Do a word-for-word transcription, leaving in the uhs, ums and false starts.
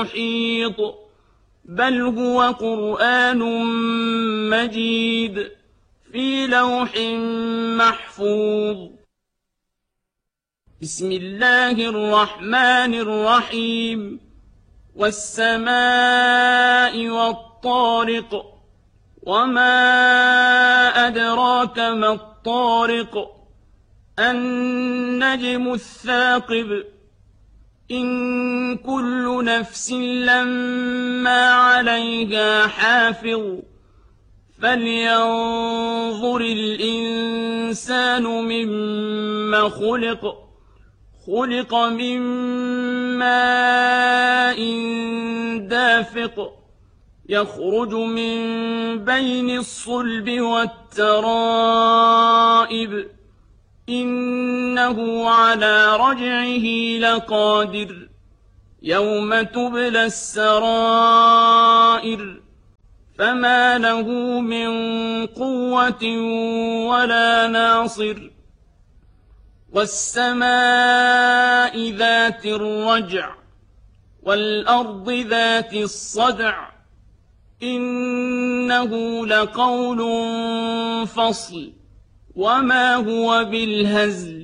محيط بل هو قرآن مجيد في لوح محفوظ. بسم الله الرحمن الرحيم. والسماء والطارق وما أدراك ما الطارق النجم الثاقب إن كل نفس لما عليها حافظ فلينظر الإنسان مما خلق خلق من ماء دافق يخرج من بين الصلب والترائب إنه على رجعه لقادر يوم تبلى السرائر فما له من قوة ولا ناصر. والسماء ذات الرجع والأرض ذات الصدع إنه لقول فصل وما هو بالهزل